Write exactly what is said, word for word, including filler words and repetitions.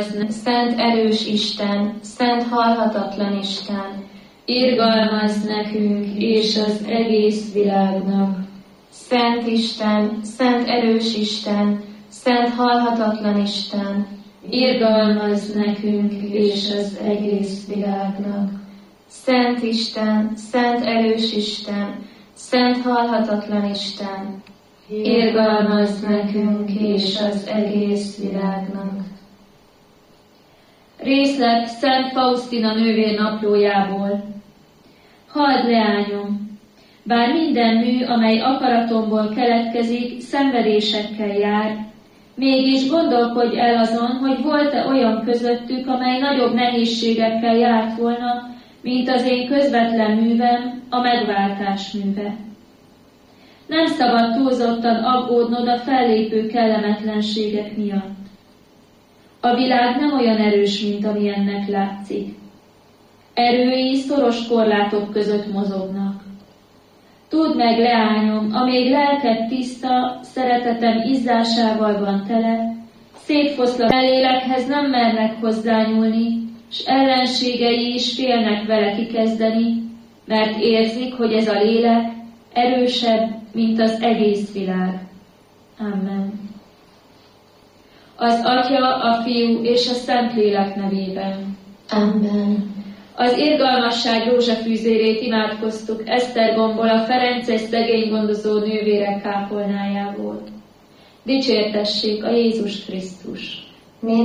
Szent erős Isten, szent halhatatlan Isten, irgalmazz nekünk és az egész világnak. Szent Isten, szent erős Isten, szent halhatatlan Isten, irgalmazz nekünk és az egész világnak. Szent Isten, szent erős Isten, szent halhatatlan Isten, irgalmazz nekünk és az egész világnak. Részlet Szent Faustina nővér naplójából. Halld, leányom! Bár minden mű, amely akaratomból keletkezik, szenvedésekkel jár, mégis gondolkodj el azon, hogy volt-e olyan közöttük, amely nagyobb nehézségekkel járt volna, mint az én közvetlen művem, a megváltás műve. Nem szabad túlzottan aggódnod a fellépő kellemetlenségek miatt. A világ nem olyan erős, mint amilyennek látszik. Erői szoros korlátok között mozognak. Tudd meg, leányom, amíg lelked tiszta, szeretetem izzásával van tele, szétfoszlott lélekhez nem mernek hozzányúlni, s ellenségei is félnek vele kikezdeni, mert érzik, hogy ez a lélek erősebb, mint az egész világ. Amen. Az Atya, a Fiú és a Szentlélek nevében. Amen. Az irgalmasság rózsafűzérét imádkoztuk Esztergomból, a ferences szegénygondozó nővérek kápolnájából. Dicsértessék a Jézus Krisztus!